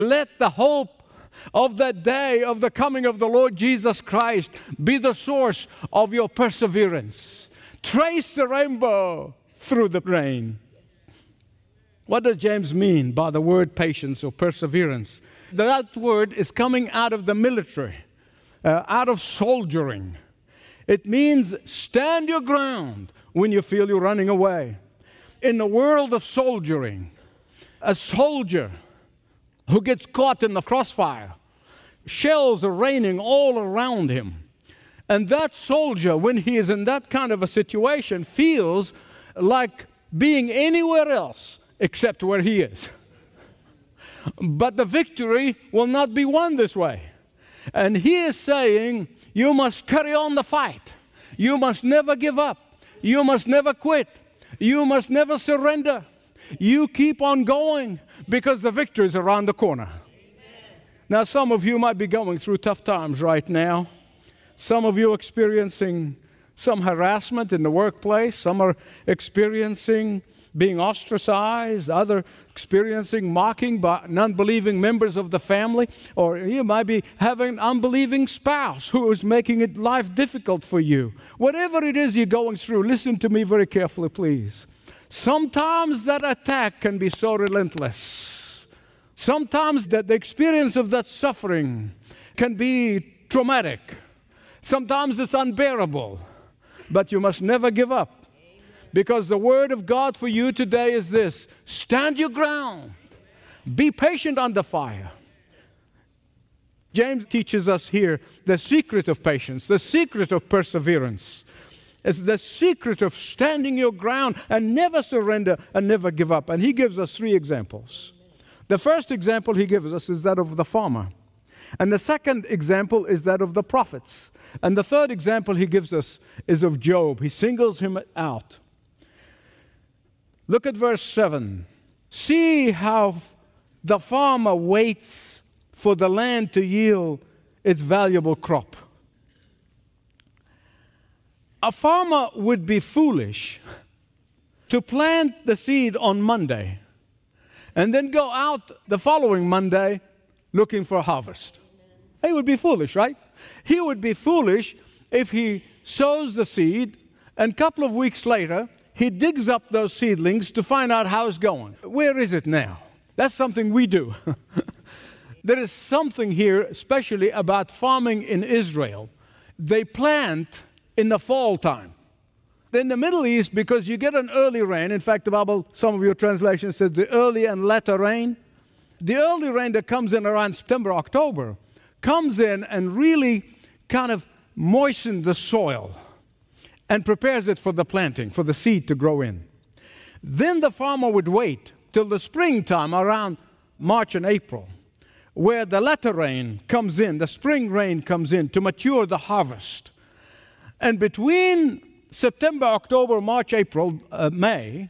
Let the hope of that day of the coming of the Lord Jesus Christ be the source of your perseverance. Trace the rainbow through the rain. What does James mean by the word patience or perseverance? That word is coming out of the military, out of soldiering. It means stand your ground when you feel you're running away. In the world of soldiering, a soldier who gets caught in the crossfire, shells are raining all around him. And that soldier, when he is in that kind of a situation, feels like being anywhere else except where he is. But the victory will not be won this way. And he is saying, you must carry on the fight. You must never give up. You must never quit. You must never surrender. You keep on going because the victory is around the corner. Now, some of you might be going through tough times right now. Some of you are experiencing some harassment in the workplace. Some are experiencing being ostracized, others experiencing mocking by unbelieving members of the family, or you might be having an unbelieving spouse who is making it life difficult for you. Whatever it is you're going through, listen to me very carefully, please. Sometimes that attack can be so relentless. Sometimes that the experience of that suffering can be traumatic. Sometimes it's unbearable, but you must never give up. Because the word of God for you today is this: stand your ground. Be patient under fire. James teaches us here the secret of patience, the secret of perseverance. It's the secret of standing your ground and never surrender and never give up. And he gives us 3 examples. The first example he gives us is that of the farmer. And the second example is that of the prophets. And the third example he gives us is of Job. He singles him out. Look at verse 7. See how the farmer waits for the land to yield its valuable crop. A farmer would be foolish to plant the seed on Monday and then go out the following Monday looking for a harvest. He would be foolish, right? He would be foolish if he sows the seed and a couple of weeks later he digs up those seedlings to find out how it's going. Where is it now? That's something we do. There is something here, especially about farming in Israel. They plant in the fall time. In the Middle East, because you get an early rain, in fact, the Bible, some of your translations says the early and latter rain. The early rain that comes in around September, October, comes in and really kind of moistens the soil and prepares it for the planting, for the seed to grow in. Then the farmer would wait till the springtime, around March and April, where the latter rain comes in, the spring rain comes in to mature the harvest. And between September, October, March, April, May,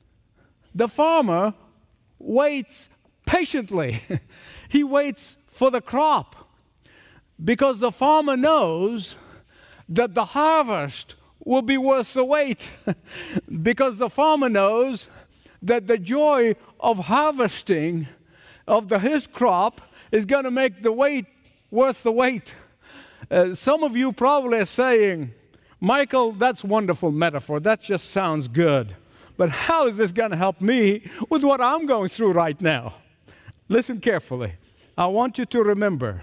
the farmer waits patiently. He waits for the crop because the farmer knows that the harvest will be worth the wait. Because the farmer knows that the joy of harvesting of his crop is going to make the wait worth the wait. Some of you probably are saying, Michael, that's a wonderful metaphor. That just sounds good. But how is this going to help me with what I'm going through right now? Listen carefully. I want you to remember,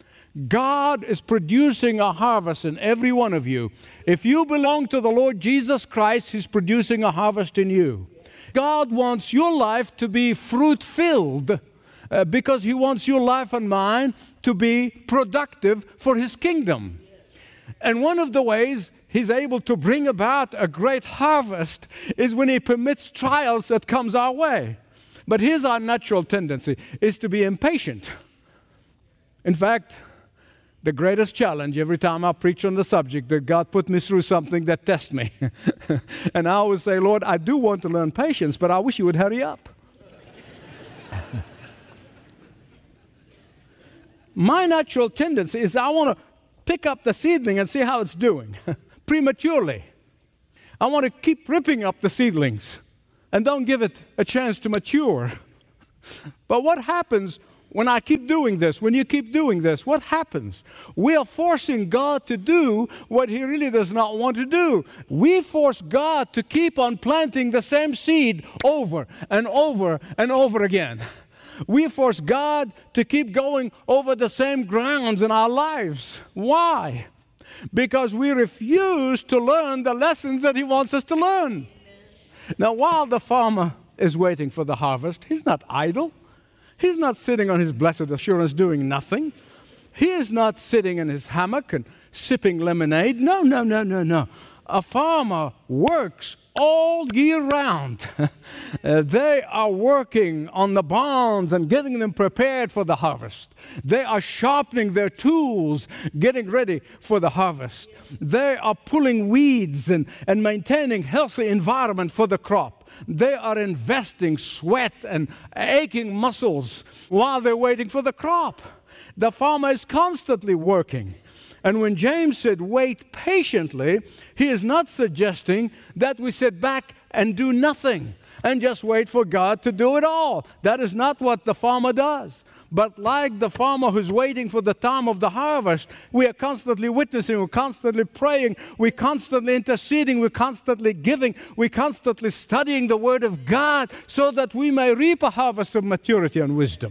God is producing a harvest in every one of you. If you belong to the Lord Jesus Christ, He's producing a harvest in you. God wants your life to be fruit-filled because He wants your life and mine to be productive for His kingdom. And one of the ways He's able to bring about a great harvest is when He permits trials that comes our way. But here's our natural tendency, is to be impatient. In fact, the greatest challenge every time I preach on the subject, that God put me through something that tests me. And I always say, Lord, I do want to learn patience, but I wish you would hurry up. My natural tendency is I want to pick up the seedling and see how it's doing prematurely. I want to keep ripping up the seedlings and don't give it a chance to mature. But what happens when I keep doing this, when you keep doing this, what happens? We are forcing God to do what He really does not want to do. We force God to keep on planting the same seed over and over and over again. We force God to keep going over the same grounds in our lives. Why? Because we refuse to learn the lessons that He wants us to learn. Now, while the farmer is waiting for the harvest, he's not idle. He's not sitting on his blessed assurance doing nothing. He is not sitting in his hammock and sipping lemonade. No, no, no, no, no. A farmer works all year round. They are working on the barns and getting them prepared for the harvest. They are sharpening their tools, getting ready for the harvest. They are pulling weeds and maintaining healthy environment for the crop. They are investing sweat and aching muscles while they're waiting for the crop. The farmer is constantly working. And when James said, wait patiently, he is not suggesting that we sit back and do nothing and just wait for God to do it all. That is not what the farmer does. But like the farmer who's waiting for the time of the harvest, we are constantly witnessing, we're constantly praying, we're constantly interceding, we're constantly giving, we're constantly studying the Word of God so that we may reap a harvest of maturity and wisdom.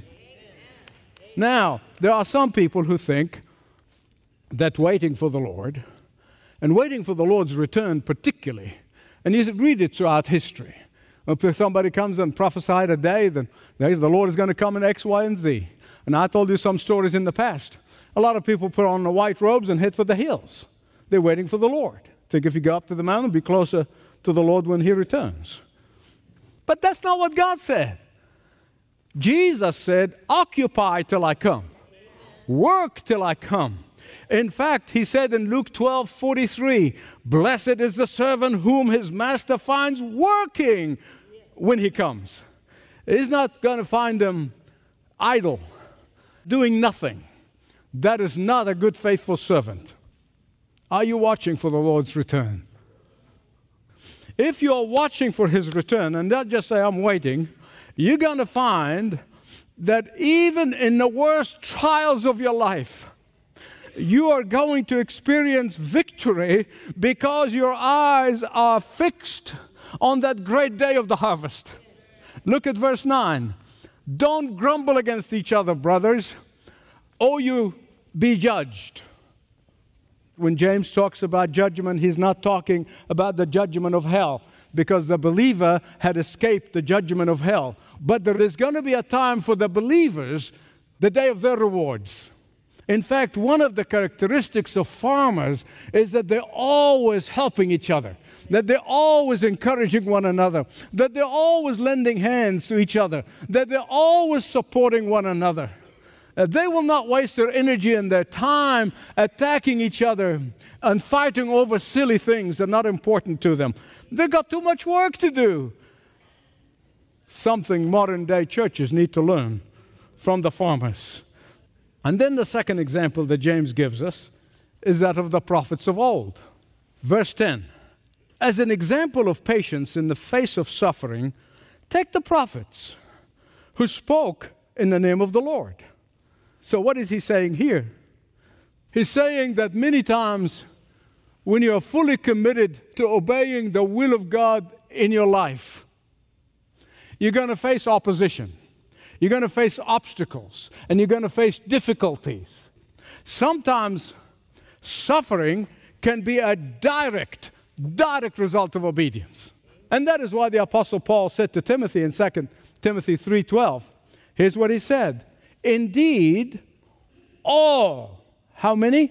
Now, there are some people who think that waiting for the Lord, and waiting for the Lord's return particularly, and you read it throughout history. If somebody comes and prophesied a day, then the Lord is going to come in X, Y, and Z. And I told you some stories in the past. A lot of people put on the white robes and head for the hills. They're waiting for the Lord. Think if you go up to the mountain, be closer to the Lord when He returns. But that's not what God said. Jesus said, occupy till I come. Work till I come. In fact, He said in Luke 12:43, blessed is the servant whom his master finds working when he comes. He's not going to find him idle, doing nothing. That is not a good, faithful servant. Are you watching for the Lord's return? If you're watching for His return, and not just say, I'm waiting, you're going to find that even in the worst trials of your life, you are going to experience victory because your eyes are fixed on that great day of the harvest. Look at verse 9. Don't grumble against each other, brothers, or you be judged. When James talks about judgment, he's not talking about the judgment of hell, because the believer had escaped the judgment of hell. But there is going to be a time for the believers, the day of their rewards. In fact, one of the characteristics of farmers is that they're always helping each other, that they're always encouraging one another, that they're always lending hands to each other, that they're always supporting one another. They will not waste their energy and their time attacking each other and fighting over silly things that are not important to them. They've got too much work to do. Something modern-day churches need to learn from the farmers. And then the second example that James gives us is that of the prophets of old. Verse 10. As an example of patience in the face of suffering, take the prophets who spoke in the name of the Lord. So what is he saying here? He's saying that many times when you are fully committed to obeying the will of God in your life, you're going to face opposition. You're going to face obstacles, and you're going to face difficulties. Sometimes suffering can be a direct result of obedience. And that is why the Apostle Paul said to Timothy in 2 Timothy 3:12, here's what he said, indeed, all, how many?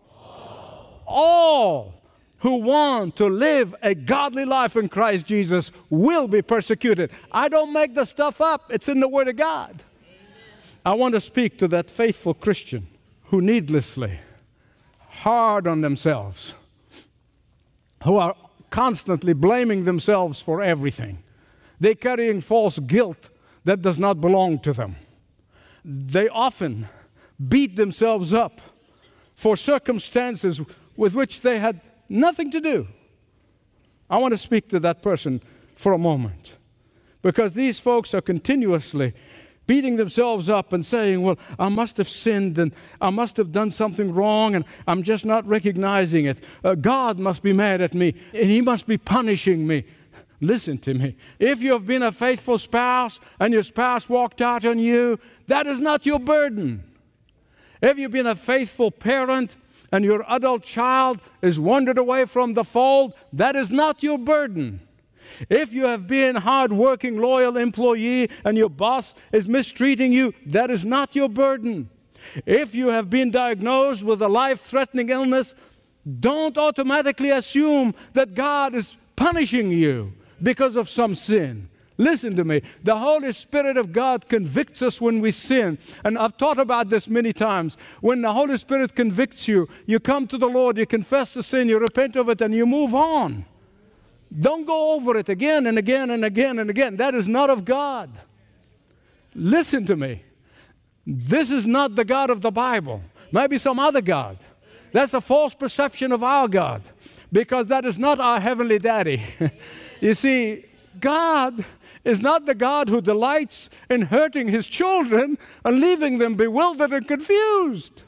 All who want to live a godly life in Christ Jesus will be persecuted. I don't make the stuff up. It's in the Word of God. Amen. I want to speak to that faithful Christian who needlessly hard on themselves, who are constantly blaming themselves for everything. They're carrying false guilt that does not belong to them. They often beat themselves up for circumstances with which they had nothing to do. I want to speak to that person for a moment, because these folks are continuously beating themselves up and saying, well, I must have sinned and I must have done something wrong and I'm just not recognizing it. God must be mad at me and He must be punishing me. Listen to me. If you have been a faithful spouse and your spouse walked out on you, that is not your burden. If you've been a faithful parent and your adult child is wandered away from the fold, that is not your burden. If you have been a hard-working, loyal employee and your boss is mistreating you, that is not your burden. If you have been diagnosed with a life-threatening illness, don't automatically assume that God is punishing you because of some sin. Listen to me. The Holy Spirit of God convicts us when we sin. And I've taught about this many times. When the Holy Spirit convicts you, you come to the Lord, you confess the sin, you repent of it, and you move on. Don't go over it again and again and again and again. That is not of God. Listen to me. This is not the God of the Bible. Maybe some other God. That's a false perception of our God, because that is not our heavenly daddy. You see, God is not the God who delights in hurting His children and leaving them bewildered and confused.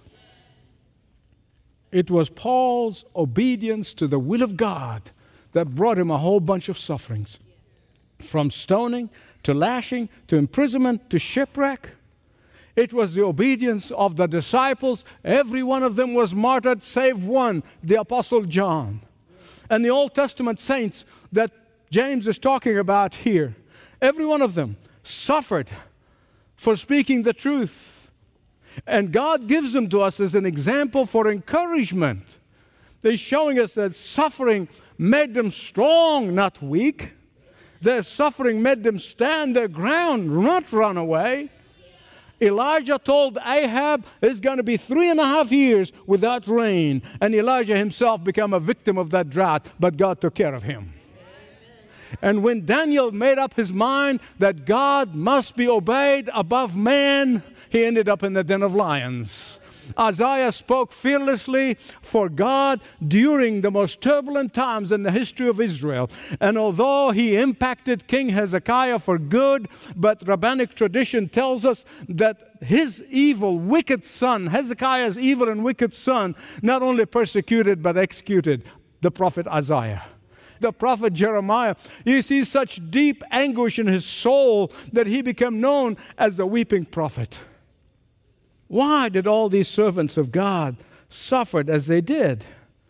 It was Paul's obedience to the will of God that brought him a whole bunch of sufferings. From stoning to lashing to imprisonment to shipwreck. It was the obedience of the disciples. Every one of them was martyred save one, the Apostle John. And the Old Testament saints that James is talking about here, every one of them suffered for speaking the truth. And God gives them to us as an example for encouragement. They're showing us that suffering made them strong, not weak. Their suffering made them stand their ground, not run away. Elijah told Ahab it's going to be 3.5 years without rain. And Elijah himself became a victim of that drought, but God took care of him. And when Daniel made up his mind that God must be obeyed above man, he ended up in the den of lions. Isaiah spoke fearlessly for God during the most turbulent times in the history of Israel. And although he impacted King Hezekiah for good, but rabbinic tradition tells us that his evil, wicked son, Hezekiah's evil and wicked son, not only persecuted but executed the prophet Isaiah. The prophet Jeremiah, you see such deep anguish in his soul that he became known as the weeping prophet. Why did all these servants of God suffer as they did?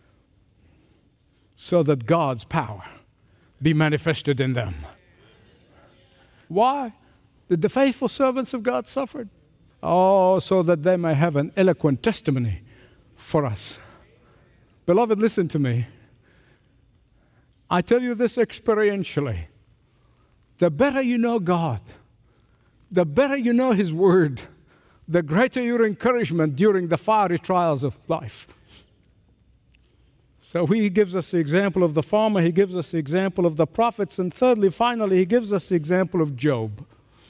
So that God's power be manifested in them. Why did the faithful servants of God suffer? Oh, so that they may have an eloquent testimony for us. Beloved, listen to me. I tell you this experientially. The better you know God, the better you know His Word, the greater your encouragement during the fiery trials of life. So He gives us the example of the farmer, He gives us the example of the prophets, and thirdly, finally, He gives us the example of Job.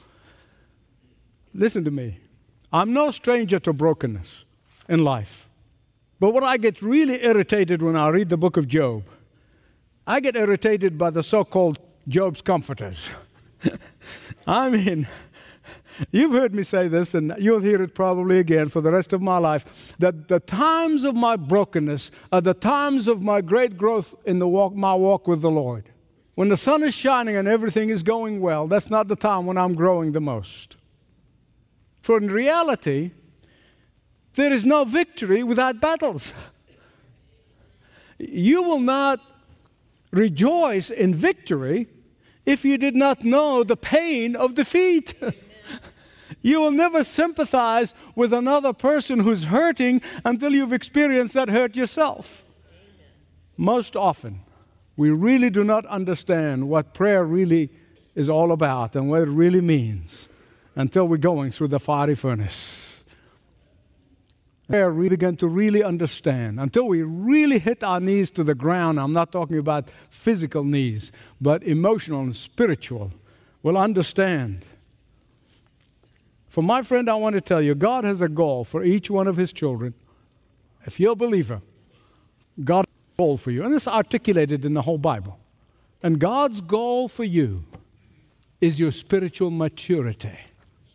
Listen to me. I'm no stranger to brokenness in life. But what I get really irritated when I read the book of Job, I get irritated by the so-called Job's comforters. I mean, you've heard me say this, and you'll hear it probably again for the rest of my life, that the times of my brokenness are the times of my great growth in my walk with the Lord. When the sun is shining and everything is going well, that's not the time when I'm growing the most. For in reality, there is no victory without battles. You will not rejoice in victory if you did not know the pain of defeat. You will never sympathize with another person who's hurting until you've experienced that hurt yourself. Most often, we really do not understand what prayer really is all about and what it really means until we're going through the fiery furnace. Prayer we begin to really understand until we really hit our knees to the ground. I'm not talking about physical knees, but emotional and spiritual. We'll understand. For my friend, I want to tell you, God has a goal for each one of His children. If you're a believer, God has a goal for you. And this is articulated in the whole Bible. And God's goal for you is your spiritual maturity.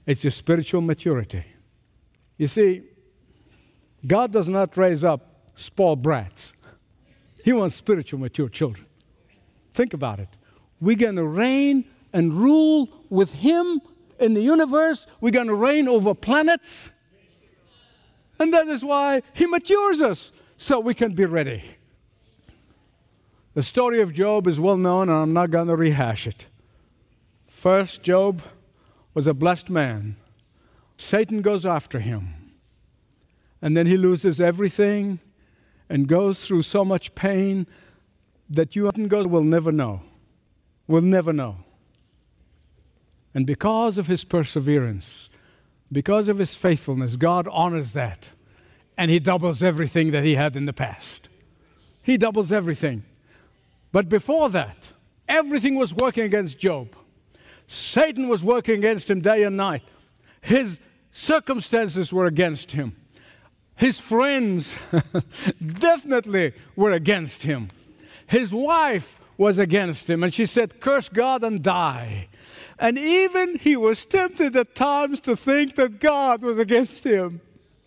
It's your spiritual maturity. You see, God does not raise up spoiled brats. He wants spiritual mature children. Think about it. We're going to reign and rule with Him in the universe. We're going to reign over planets. And that is why He matures us, so we can be ready. The story of Job is well known, and I'm not going to rehash it. First, Job was a blessed man. Satan goes after him. And then he loses everything and goes through so much pain that you will never know. Will never know. And because of his perseverance, because of his faithfulness, God honors that. And He doubles everything that he had in the past. He doubles everything. But before that, everything was working against Job. Satan was working against him day and night. His circumstances were against him. His friends definitely were against him. His wife was against him, and she said, "Curse God and die." And even he was tempted at times to think that God was against him.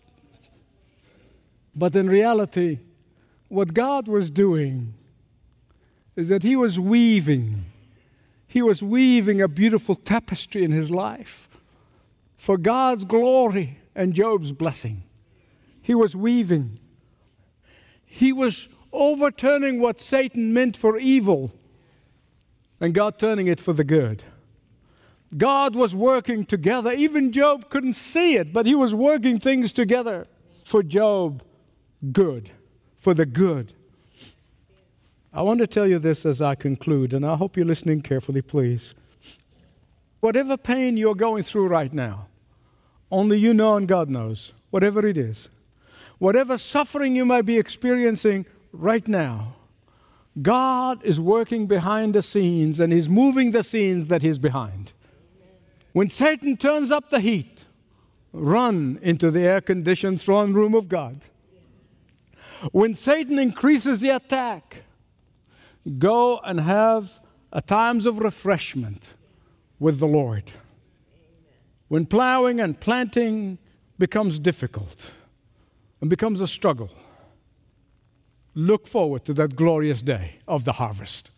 But in reality, what God was doing is that He was weaving a beautiful tapestry in his life for God's glory and Job's blessing. He was weaving. He was overturning what Satan meant for evil and God turning it for the good. God was working together. Even Job couldn't see it, but He was working things together for Job good, for the good. I want to tell you this as I conclude, and I hope you're listening carefully, please. Whatever pain you're going through right now, only you know and God knows, whatever it is. Whatever suffering you might be experiencing right now, God is working behind the scenes, and He's moving the scenes that He's behind. When Satan turns up the heat, run into the air-conditioned throne room of God. When Satan increases the attack, go and have times of refreshment with the Lord. When plowing and planting becomes difficult and becomes a struggle, look forward to that glorious day of the harvest.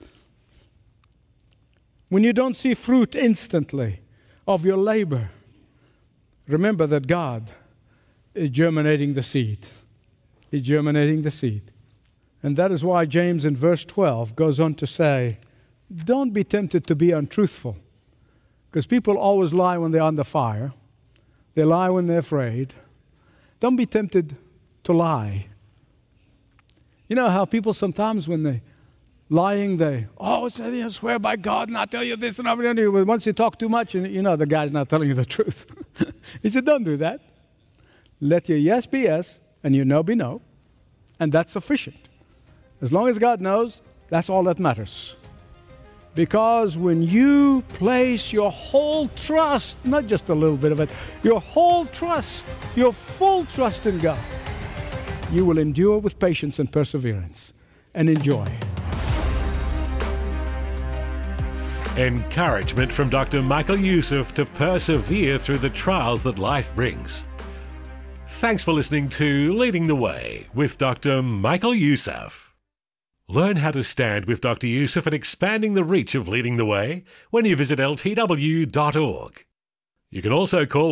When you don't see fruit instantly of your labor, remember that God is germinating the seed. He's germinating the seed. And that is why James in verse 12 goes on to say, don't be tempted to be untruthful. Because people always lie when they're under fire. They lie when they're afraid. Don't be tempted to lie. You know how people sometimes when they're lying, they swear by God and I'll tell you this and everything. Once you talk too much, you know the guy's not telling you the truth. He said, don't do that. Let your yes be yes and your no be no. And that's sufficient. As long as God knows, that's all that matters. Because when you place your whole trust, not just a little bit of it, your whole trust, your full trust in God, you will endure with patience and perseverance and enjoy. Encouragement from Dr. Michael Youssef to persevere through the trials that life brings. Thanks for listening to Leading the Way with Dr. Michael Youssef. Learn how to stand with Dr. Youssef and expanding the reach of Leading the Way when you visit ltw.org. You can also call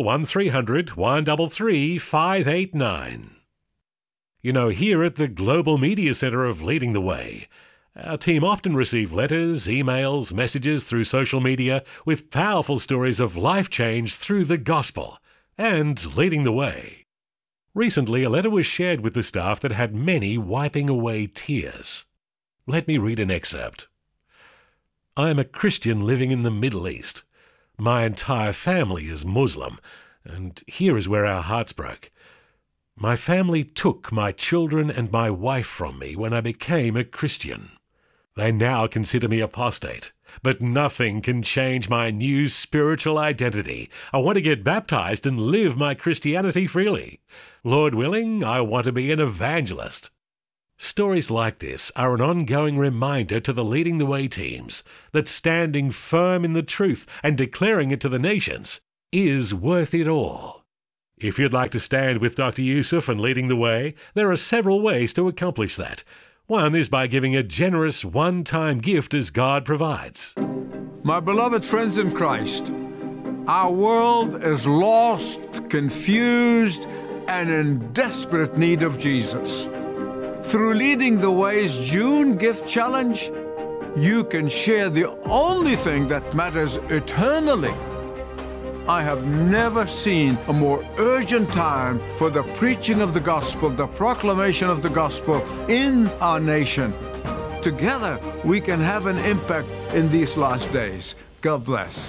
1300-133-589. You know, here at the Global Media Center of Leading the Way, our team often receive letters, emails, messages through social media with powerful stories of life change through the gospel and leading the way. Recently, a letter was shared with the staff that had many wiping away tears. Let me read an excerpt. I am a Christian living in the Middle East. My entire family is Muslim, and here is where our hearts broke. My family took my children and my wife from me when I became a Christian. They now consider me apostate, but nothing can change my new spiritual identity. I want to get baptized and live my Christianity freely. Lord willing, I want to be an evangelist. Stories like this are an ongoing reminder to the Leading the Way teams that standing firm in the truth and declaring it to the nations is worth it all. If you'd like to stand with Dr. Youssef and leading the way, there are several ways to accomplish that. One is by giving a generous one-time gift as God provides. My beloved friends in Christ, our world is lost, confused, and in desperate need of Jesus. Through Leading the Way's June Gift Challenge, you can share the only thing that matters eternally. I have never seen a more urgent time for the preaching of the gospel, the proclamation of the gospel in our nation. Together, we can have an impact in these last days. God bless.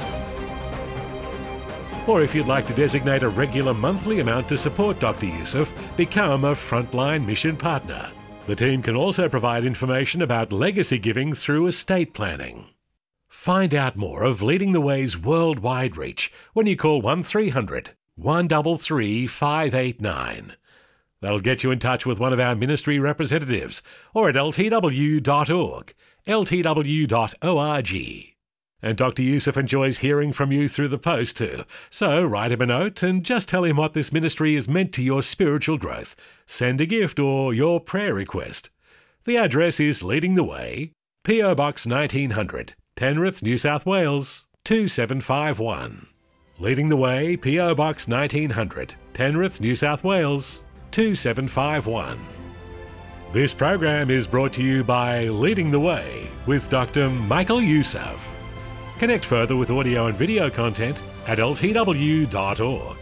Or if you'd like to designate a regular monthly amount to support Dr. Youssef, become a Frontline Mission Partner. The team can also provide information about legacy giving through estate planning. Find out more of Leading the Way's worldwide reach when you call 1300 133 589. That'll get you in touch with one of our ministry representatives or at ltw.org, ltw.org. And Dr. Youssef enjoys hearing from you through the post too, so write him a note and just tell him what this ministry has meant to your spiritual growth. Send a gift or your prayer request. The address is Leading the Way, P.O. Box 1900, Penrith, New South Wales 2751. Leading the Way, P.O. Box 1900, Penrith, New South Wales 2751. This program is brought to you by Leading the Way with Dr. Michael Youssef. Connect further with audio and video content at ltw.org.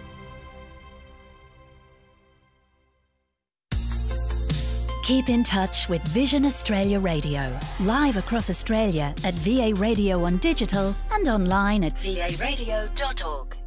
Keep in touch with Vision Australia Radio, live across Australia at VA Radio on digital and online at varadio.org.